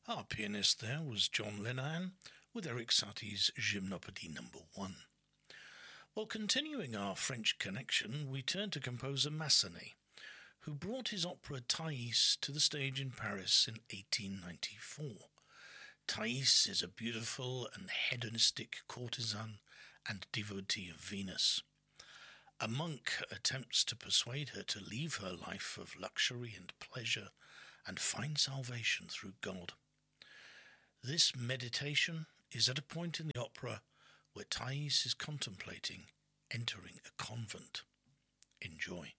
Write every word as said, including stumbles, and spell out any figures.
Our pianist there was John Lenihan with Erik Satie's Gymnopédie number one. Well, continuing our French connection, we turn to composer Massenet, who brought his opera Thaïs to the stage in Paris in eighteen ninety-four. Thais is a beautiful and hedonistic courtesan and devotee of Venus. A monk attempts to persuade her to leave her life of luxury and pleasure and find salvation through God. This meditation is at a point in the opera where Thais is contemplating entering a convent. Enjoy.